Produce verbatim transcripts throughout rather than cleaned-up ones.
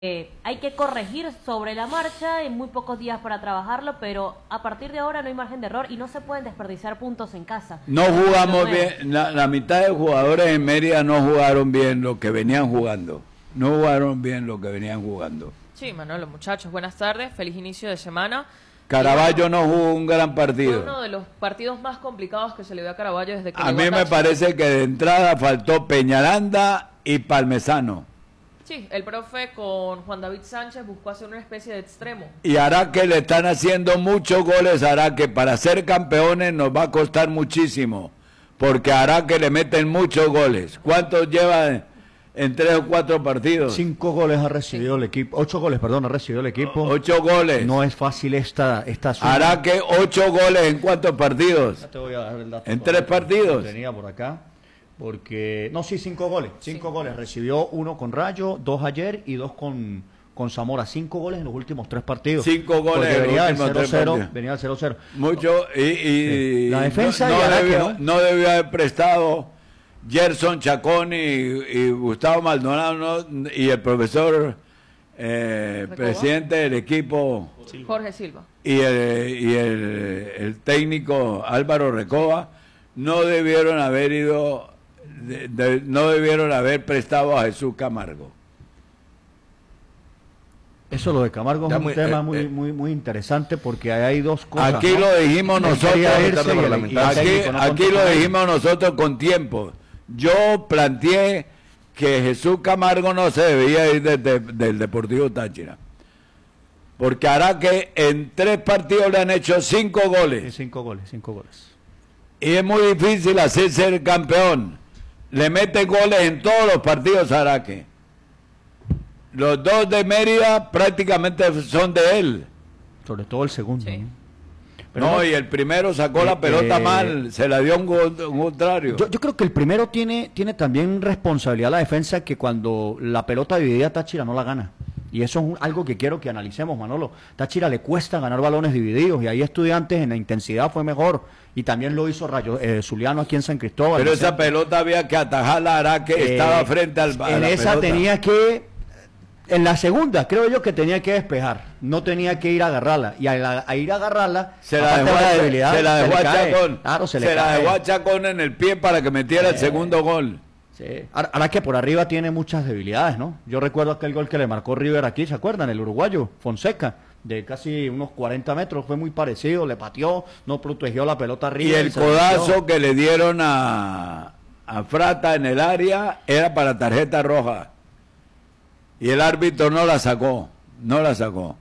Eh, hay que corregir sobre la marcha, hay muy pocos días para trabajarlo, pero a partir de ahora no hay margen de error y no se pueden desperdiciar puntos en casa. No jugamos bien, la, la mitad de jugadores en Mérida no jugaron bien lo que venían jugando, no jugaron bien lo que venían jugando. Sí, Manolo, muchachos, buenas tardes, feliz inicio de semana. Caraballo no jugó un gran partido. Fue uno de los partidos más complicados que se le dio a Caraballo desde que A mí me parece que de entrada faltó Peñaranda y Palmesano. Sí, el profe con Juan David Sánchez buscó hacer una especie de extremo. Y Araque le están haciendo muchos goles a Araque. Para ser campeones nos va a costar muchísimo, porque a Araque le meten muchos goles. ¿Cuántos lleva en, en tres o cuatro partidos? Cinco goles ha recibido el equipo, ocho goles, perdón, ha recibido el equipo. Ocho goles. No es fácil esta, esta suma. Araque, ocho goles en cuántos partidos. Ya te voy a dar el dato. En tres partidos. Tenía por acá. Porque, no, sí, cinco goles, cinco sí. goles, recibió uno con Rayo, dos ayer y dos con, con Zamora, cinco goles en los últimos tres partidos. Cinco goles en venía los últimos del tres cero cero, venía del cero cero. Mucho, y, y sí. La defensa no, no, no, debió, ¿no? no debió haber prestado Gerson Chacón y, y Gustavo Maldonado, ¿no? Y el profesor, eh, presidente del equipo, Jorge Silva, y el, y el, el técnico Álvaro Recoba, no debieron haber ido... De, de, no debieron haber prestado a Jesús Camargo. Eso lo de Camargo es un muy, tema eh, muy, eh, muy muy interesante porque hay dos cosas. Aquí ¿no? lo dijimos nosotros, el, aquí, no aquí lo dijimos nosotros con tiempo. Yo planteé que Jesús Camargo no se debía ir de, de, del Deportivo Táchira, porque Araque en tres partidos le han hecho cinco goles. Sí, cinco goles, cinco goles. Y es muy difícil hacerse el campeón. Le mete goles en todos los partidos a Araque. Los dos de Mérida prácticamente son de él. Sobre todo el segundo. Sí. Pero no, no, y el primero sacó eh, la pelota eh, mal, se la dio un, un contrario. Yo, yo creo que el primero tiene, tiene también responsabilidad la defensa, que cuando la pelota dividida Táchira no la gana. Y eso es un, algo que quiero que analicemos, Manolo. Táchira le cuesta ganar balones divididos y ahí Estudiantes en la intensidad fue mejor. Y también lo hizo Rayo eh, Zuliano aquí en San Cristóbal. Pero esa pelota había que atajarla a Araque, eh, estaba frente al En esa pelota. tenía que, en la segunda creo yo que tenía que despejar, no tenía que ir a agarrarla. Y a, la, a ir a agarrarla, se la dejó, la debilidad, se la dejó se a Chacón. Claro, se, se le la cae. dejó a Chacón en el pie para que metiera eh, el segundo gol. Sí. Ahora que por arriba tiene muchas debilidades, ¿no? Yo recuerdo aquel gol que le marcó River aquí, ¿se acuerdan? El uruguayo, Fonseca, de casi unos cuarenta metros, fue muy parecido, le pateó, no protegió la pelota arriba. Y el y codazo metió. Que le dieron a, a Frata en el área era para tarjeta roja. Y el árbitro no la sacó, no la sacó.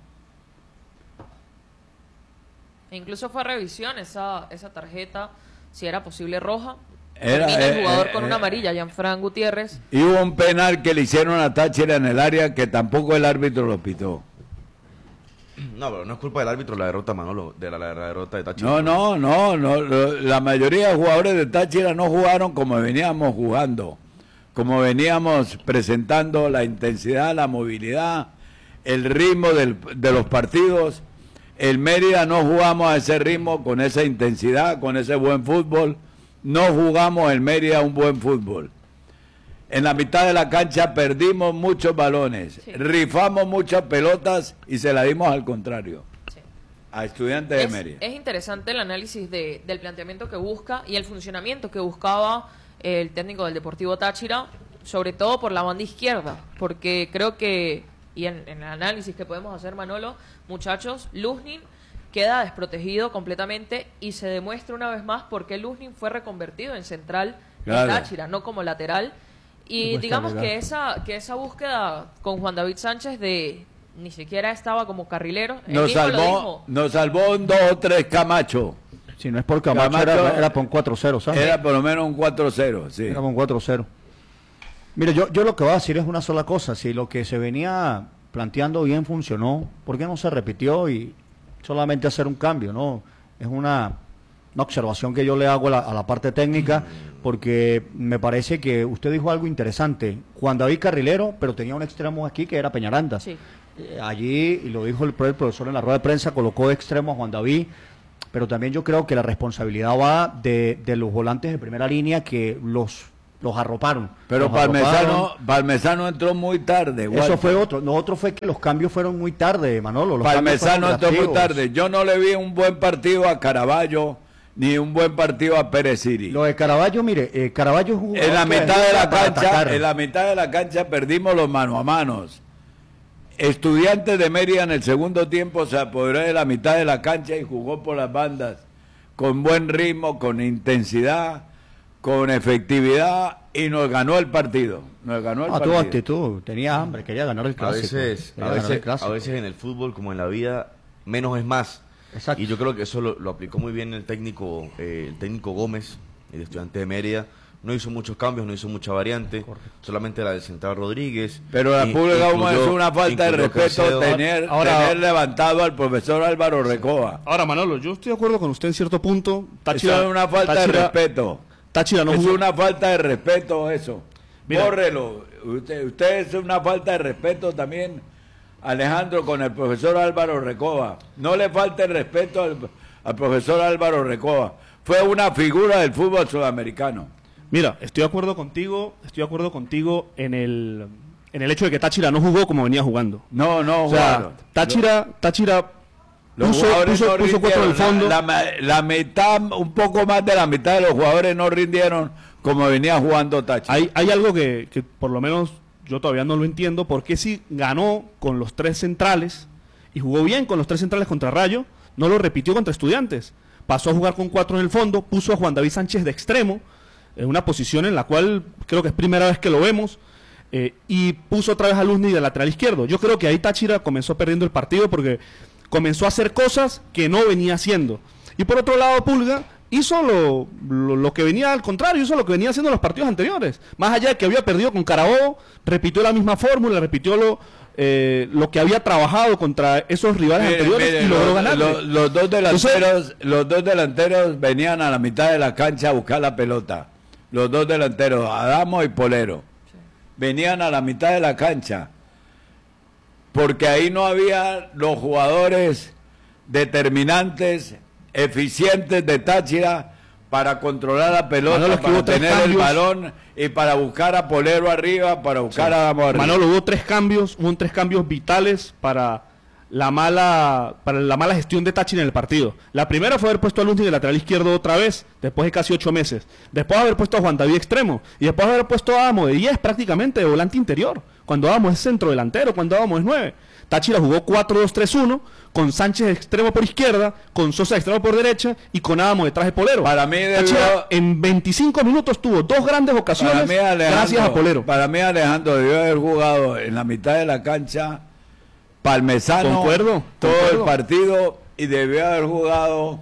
E incluso fue a revisión esa, esa tarjeta, si era posible roja. Era, Termina el jugador eh, con eh, una amarilla, Gianfran Gutiérrez. Y hubo un penal que le hicieron a Táchira en el área que tampoco el árbitro lo pitó. No, pero no es culpa del árbitro la derrota, Manolo, de la, la, la derrota de Táchira. No, no, no, no, la mayoría de jugadores de Táchira no jugaron como veníamos jugando, como veníamos presentando la intensidad, la movilidad, el ritmo del, de los partidos. El Mérida no jugamos a ese ritmo, con esa intensidad, con ese buen fútbol. No jugamos el Mérida un buen fútbol. En la mitad de la cancha perdimos muchos balones, sí. Rifamos muchas pelotas y se la dimos al contrario, sí. A Estudiantes de es, Mérida. Es interesante el análisis de, del planteamiento que busca y el funcionamiento que buscaba el técnico del Deportivo Táchira, sobre todo por la banda izquierda, porque creo que, y en, en el análisis que podemos hacer, Manolo, muchachos, Luznin queda desprotegido completamente y se demuestra una vez más por qué Luznin fue reconvertido en central claro. en Táchira, no como lateral. Y digamos que esa que esa búsqueda con Juan David Sánchez de ni siquiera estaba como carrilero. Nos salvó, nos salvó un dos o tres Camacho. Si no es por Camacho, Camacho era, era por un cuatro cero, ¿sabes? Era por lo menos un cuatro cero, sí. Era un cuatro cero. Mire, yo, yo lo que voy a decir es una sola cosa. Si lo que se venía planteando bien funcionó, ¿por qué no se repitió y solamente hacer un cambio, no? Es una, una observación que yo le hago a la, a la parte técnica, porque me parece que usted dijo algo interesante. Juan David Carrilero, pero tenía un extremo aquí que era Peñaranda. Sí. Eh, allí, y lo dijo el, el profesor en la rueda de prensa, colocó de extremo a Juan David, pero también yo creo que la responsabilidad va de, de los volantes de primera línea, que los los arroparon. Pero los Parmesano, arroparon. Parmesano entró muy tarde. Eso Walter. fue otro. No, otro fue que los cambios fueron muy tarde, Manolo. Los cambios Parmesano fueron entró muy drásticos. tarde. Yo no le vi un buen partido a Caraballo ni un buen partido a Pérez Siri. Lo de Caraballo, mire, eh, Caraballo es un En la jugador que mitad de la ayuda para cancha, atacar. en la mitad de la cancha perdimos los mano a manos. Estudiantes de Mérida en el segundo tiempo se apoderó de la mitad de la cancha y jugó por las bandas con buen ritmo, con intensidad, con efectividad y nos ganó el partido. Nos ganó el Ah, tuvo partido. actitud, tenía hambre, quería ganar el A clásico. veces, quería a, ganar el veces, a clásico. veces en el fútbol, como en la vida, menos es más. Exacto. Y yo creo que eso lo, lo aplicó muy bien el técnico, eh, el técnico Gómez, el estudiante de Mérida. No hizo muchos cambios, no hizo mucha variante, solamente la de Central Rodríguez. Pero la I- pública como es incluyó- una falta de incluyó respeto Caicedo. tener, Ahora- tener levantado al profesor Álvaro Recoba. Ahora, Manolo, yo estoy de acuerdo con usted en cierto punto. Táchira, Eso es una falta de Táchira- respeto. Táchira no es jugó- una falta de respeto eso. Mira. Bórrelo. Usted, usted es una falta de respeto también, Alejandro, con el profesor Álvaro Recoba. No le falte el respeto al, al profesor Álvaro Recoba. Fue una figura del fútbol sudamericano. Mira, estoy de acuerdo contigo, estoy de acuerdo contigo en el en el hecho de que Táchira no jugó como venía jugando. No, no, O sea, jugaron. Táchira, Táchira Los puso, jugadores puso, no puso cuatro del rindieron. fondo. La, la, la mitad, un poco más de la mitad de los jugadores no rindieron como venía jugando Táchira. Hay, hay algo que, que por lo menos yo todavía no lo entiendo, porque si ganó con los tres centrales y jugó bien con los tres centrales contra Rayo, no lo repitió contra Estudiantes. Pasó a jugar con cuatro en el fondo, puso a Juan David Sánchez de extremo, en una posición en la cual creo que es primera vez que lo vemos, eh, y puso otra vez a Luzny de lateral izquierdo. Yo creo que ahí Táchira comenzó perdiendo el partido porque comenzó a hacer cosas que no venía haciendo. Y por otro lado, Pulga hizo lo, lo, lo que venía al contrario, hizo lo que venía haciendo en los partidos anteriores. Más allá de que había perdido con Carabobo, repitió la misma fórmula, repitió lo, eh, lo que había trabajado contra esos rivales Mire, anteriores mire, y logró los, ganar. los- los dos delanteros, los dos delanteros venían a la mitad de la cancha a buscar la pelota. Los dos delanteros, Adamo y Polero, venían a la mitad de la cancha. Porque ahí no había los jugadores determinantes, eficientes de Táchira para controlar la pelota, Manolo, es que para hubo tres tener el cambios. balón y para buscar a Polero arriba, para buscar a Adamo arriba. Manolo, hubo tres cambios, hubo tres cambios vitales para la mala para la mala gestión de Táchira en el partido. La primera fue haber puesto a Luzny de lateral izquierdo otra vez, después de casi ocho meses. Después de haber puesto a Juan David extremo. Y después de haber puesto a Adamo de diez prácticamente, de volante interior. Cuando Adamo es centro delantero, cuando Adamo es nueve. Táchira jugó cuatro dos tres uno, con Sánchez extremo por izquierda, con Sosa extremo por derecha y con Adamo detrás de Polero. Para mí debió- Táchira en veinticinco minutos tuvo dos grandes ocasiones Para mí, Alejandro, gracias a Polero. Para mí, Alejandro debió haber jugado en la mitad de la cancha Parmesano Concuerdo, todo concuerdo. el partido y debió haber jugado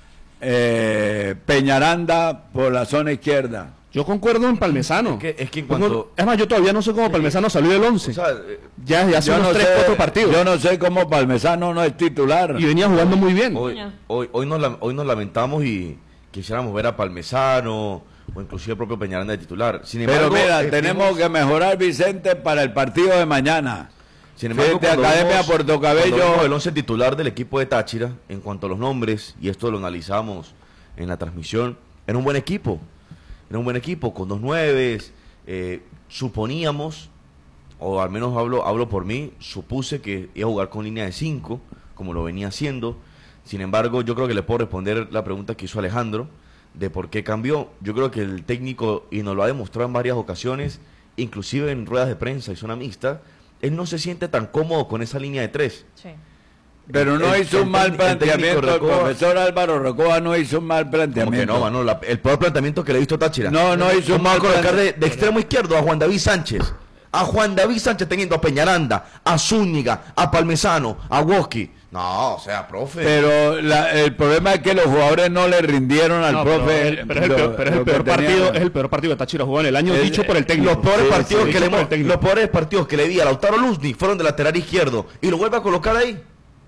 eh, Peñaranda por la zona izquierda. Yo concuerdo en Parmesano. Es que- es que en Yo cuanto- con- es más, yo todavía no sé cómo Parmesano salió del once. O sea, eh, ya ya hace Yo unos no tres, sé- cuatro partidos. Yo no sé cómo Parmesano no es titular. Y venía jugando muy bien. hoy, hoy, hoy, nos, lam- hoy nos lamentamos y quisiéramos ver a Parmesano o inclusive el propio Peñaranda de titular. Sin Pero embargo, mira, eh, tenemos vimos- que mejorar, Vicente, para el partido de mañana. Sin embargo, Fíjate, cuando Academia vemos- Puerto Cabello- cuando vemos el once titular del equipo de Táchira, en cuanto a los nombres, y esto lo analizamos en la transmisión, era un buen equipo. Era un buen equipo, con dos nueves. Eh, suponíamos, o al menos hablo, hablo por mí, supuse que iba a jugar con línea de cinco, como lo venía haciendo. Sin embargo, yo creo que le puedo responder la pregunta que hizo Alejandro, de por qué cambió. Yo creo que el técnico, y nos lo ha demostrado en varias ocasiones, inclusive en ruedas de prensa y zona mixta, él no se siente tan cómodo con esa línea de tres. Sí. Pero no El- hizo el un mal técnico- el técnico planteamiento. El Recoba- profesor Álvaro Recoba no hizo un mal Como que planteamiento. no, Manolo, la- el peor planteamiento que le he visto a Táchira. No, no hizo un ¿Cómo va a mal colocar plante- de, de extremo izquierdo a Juan David Sánchez? A Juan David Sánchez teniendo a Peñaranda, a Zúñiga, a Parmesano, a Woski. No, o sea, profe. Pero la- el problema es que los jugadores no le rindieron al No, pero profe. es el- pero es el lo- peor, pero es el lo que peor tenían. partido, es el peor partido que Táchira jugó en el año, Es- dicho por el técnico. los peores Sí, partidos sí, que le dicho por el hemos- técnico. los peores partidos que le vi a Lautaro Luzny fueron de lateral izquierdo y lo vuelve a colocar ahí.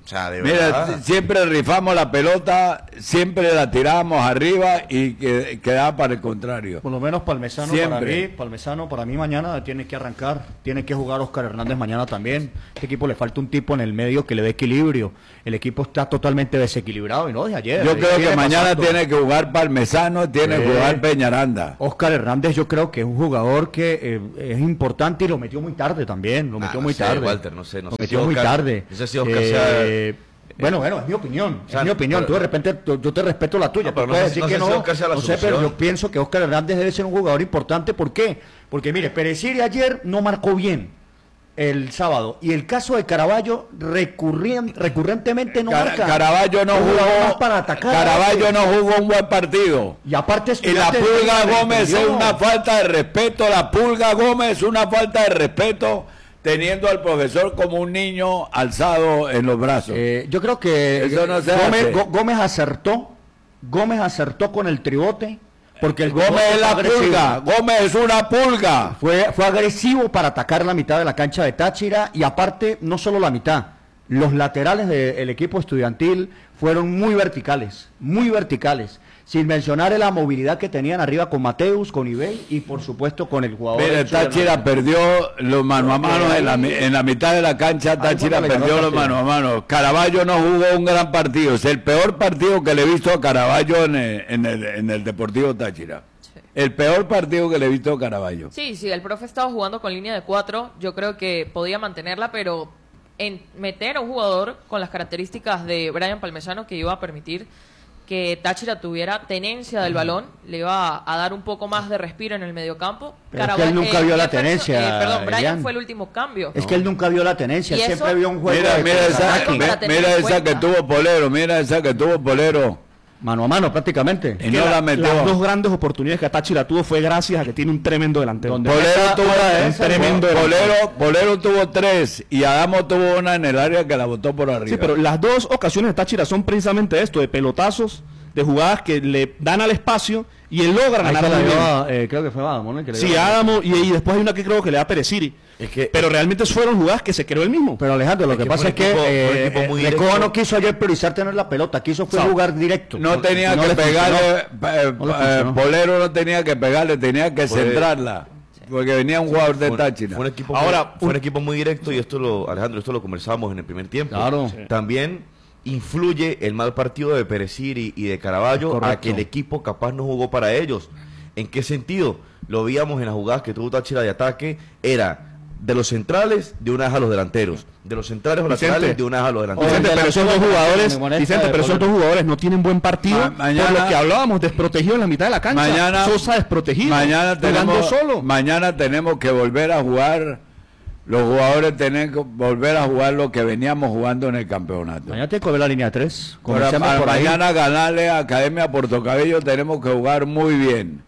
O sea, de Mira, verdad. siempre rifamos la pelota, siempre la tiramos arriba y que, quedaba para el contrario. Por lo menos Palmesano para Siempre. mí, Palmesano para mí mañana tiene que arrancar, tiene que jugar Oscar Hernández mañana también. Este equipo le falta un tipo en el medio que le dé equilibrio. El equipo está totalmente desequilibrado y no de ayer. Yo eh, creo que viene mañana pasando. tiene que jugar Parmesano, tiene que Sí. jugar Peñaranda. Oscar Hernández yo creo que es un jugador que eh, es importante y lo metió muy tarde también, lo Ah, metió no muy sé, tarde. Walter, no sé, no lo sé metió si muy Oscar- tarde. no sé si Oscar Eh, sea- Bueno, bueno, es mi opinión, O sea, es mi opinión. pero- Tú de repente, tú- yo te respeto la tuya. No, pero tú no puedes sé- decir no que sé si no, Oscar sea la no sé, pero solución. yo pienso que Oscar Hernández debe ser un jugador importante. ¿Por qué? Porque mire, Pereciri ayer no marcó bien el sábado y el caso de Caraballo recurrien- recurrentemente no Cara- marca. Caraballo no Un jugador más jugó, para atacar. Caraballo no jugó un buen partido. Y aparte Y la Estudiantes Pulga no Gómez es defendió. una falta de respeto, la Pulga Gómez es una falta de respeto teniendo al profesor como un niño alzado en los brazos. Eh, yo creo que Eso no se Gómez, hace. Gó- Gómez acertó, Gómez acertó con el tribote, porque el Gómez tribote es la fue agresivo. pulga, Gómez es una pulga. Fue, fue agresivo para atacar la mitad de la cancha de Táchira y aparte, no solo la mitad, los laterales del equipo estudiantil fueron muy verticales, muy verticales, sin mencionar la movilidad que tenían arriba con Mateus, con Ibey y por supuesto con el jugador. Mire, Enzo Hernández. Táchira perdió los mano a mano en la, mi- en la mitad de la cancha. Táchira cuando le perdió ganó los Táchira. mano a mano. Caraballo no jugó un gran partido. Es el peor partido que le he visto a Caraballo en el, en el, en el Deportivo Táchira. Sí. El peor partido que le he visto a Caraballo. Sí, sí, el profe estaba jugando con línea de cuatro. Yo creo que podía mantenerla, pero en meter a un jugador con las características de Brian Palmesano que iba a permitir que Táchira tuviera tenencia del balón, le iba a dar un poco más de respiro en el mediocampo. Pero es que él nunca vio la Jefferson- tenencia, eh, perdón, Brian Elian. fue el último cambio. Es que él nunca vio la tenencia, Y él eso- siempre vio un juego Mira, de mira esa, algo mi- para tener mira en esa que cuenta. tuvo Polero, mira esa que tuvo Polero. mano a mano prácticamente. Y no la metió. Las dos grandes oportunidades que Táchira tuvo fue gracias a que tiene un tremendo delantero. Donde- Polero Esa- tuvo esa- esa, tremendo Polero, Polero tuvo tres y Adamo tuvo una en el área que la botó por arriba. Sí, pero las dos ocasiones de Táchira son precisamente esto, de pelotazos, de jugadas que le dan al espacio y él logra Ahí ganar se la muy dio bien. a- eh, creo que fue Adamo, ¿no? El que le Sí, dio. Adamo, y, y después hay una que creo que le da a Pereciri. Es que- pero realmente fueron jugadas que se creó él mismo. Pero Alejandro, lo Es que, que pasa fue es un que equipo- fue un eh, equipo muy eh, Recoba directo. no quiso ayer priorizar tener la pelota, quiso fue Sí. jugar directo. No tenía no que le pegarle, funcionó. eh, No le eh, funcionó. Polero no tenía que pegarle, tenía que Fue- centrarla. Porque venía un jugador de Fue, Táchira. fue un equipo Ahora, muy, fue un un- equipo muy directo y esto lo, Alejandro, esto lo conversábamos en el primer tiempo. Claro. Sí. También influye el mal partido de Pereciri y de Caraballo Correcto. a que el equipo capaz no jugó para ellos. ¿En qué sentido? Lo veíamos en las jugadas que tuvo Táchira de ataque, era de los centrales de una vez a los delanteros, de los centrales o Vicente. laterales de una vez a los delanteros. Vicente, Oye, pero esos dos delantero, jugadores, me molesta Vicente, de pero esos Polero. dos jugadores no tienen buen partido. Ma- mañana- por lo que hablábamos, desprotegido en la mitad de la cancha. Mañana, Sosa desprotegido. mañana jugando tenemos, solo. mañana tenemos que volver a jugar. Los jugadores tienen que volver a jugar lo que veníamos jugando en el campeonato. Mañana tiene que ver la línea tres. Para- Comencemos para por ahí. mañana ganarle a Academia Portocabello tenemos que jugar muy bien.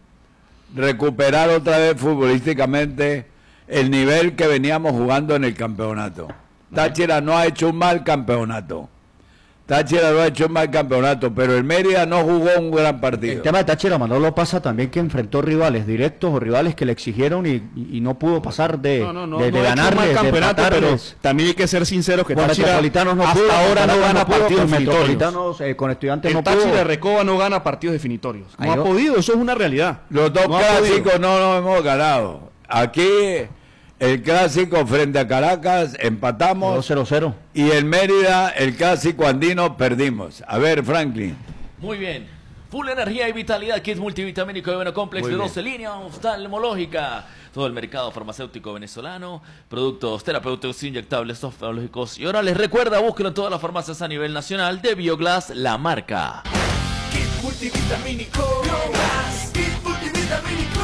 Recuperar otra vez futbolísticamente el nivel que veníamos jugando en el campeonato. Táchira no ha hecho un mal campeonato. Táchira no ha hecho un mal campeonato, pero el Mérida no jugó un gran El partido. tema de Táchira, Manolo, pasa también que enfrentó rivales directos o rivales que le exigieron y, y- y no pudo pasar de, No, no, no, de, no de ha hecho un mal ganarles, de campeonato, pero empatarles. también hay que ser sinceros que Con Táchira Metropolitanos no hasta pudo, ahora no Metropolitanos gana pudo, partidos con definitorios. Metropolitanos, eh, con Estudiantes El no Táchira de pudo. Recoba no gana partidos definitorios. No Ahí ha no- podido, eso es una realidad. Los dos No ha podido. clásicos no nos hemos ganado. Aquí el clásico frente a Caracas empatamos dos cero cero. y el Mérida, el clásico andino, perdimos. A ver, Franklin. Muy bien. Full energía y vitalidad, kit multivitamínico de Venocomplex Muy de bien. doce líneas, oftalmológica. Todo el mercado farmacéutico venezolano, productos terapéuticos inyectables, oftalmológicos y orales. Recuerda, búsquelo en todas las farmacias a nivel nacional de Bioglass, la marca. Kit multivitamínico Bioglass, kit multivitamínico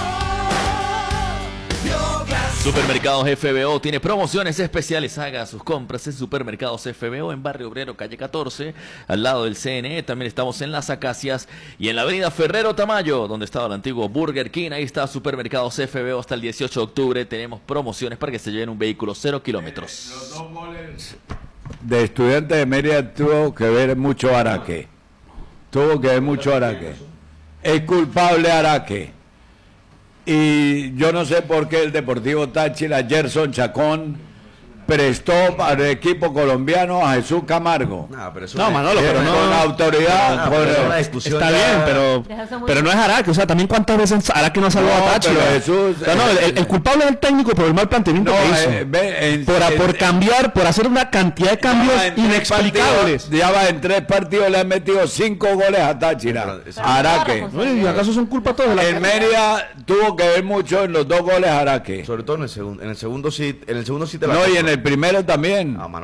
Bioglass. Supermercados F B O tiene promociones especiales. Haga sus compras en Supermercados F B O en Barrio Obrero, calle catorce, al lado del C N E. También estamos en Las Acacias y en la avenida Ferrero Tamayo, donde estaba el antiguo Burger King. Ahí está Supermercados F B O hasta el dieciocho de octubre. Tenemos promociones para que se lleven un vehículo cero kilómetros. De estudiante de Mérida tuvo que ver mucho Araque. Tuvo que ver mucho Araque. Es culpable Araque. Y yo no sé por qué el Deportivo Táchira, Gerson Chacón, prestó para el equipo colombiano a Jesús Camargo. No, pero eso No, es- Manolo, pero no- con autoridad. No, con- pero es una discusión Está ya- bien, pero, Desde hace muy pero no es Araque. O sea, también cuántas veces Araque no salvó No, a Táchira. pero Jesús, No, no, el, el- el culpable es el técnico por el mal planteamiento No, que hizo. eh, ve, en- por, en- por cambiar, por hacer una cantidad de cambios Ya va en tres inexplicables. partidos- Ya va en tres partidos, le han metido cinco goles a Táchira. Pero eso- a Araque. Pero Oye, ¿y acaso son culpa todos de la En Mérida tuvo que ver mucho en los dos goles a Araque. Sobre todo en el segundo, en el segundo sí, en el segundo sí te la No, y compro. en el primero también. Ah,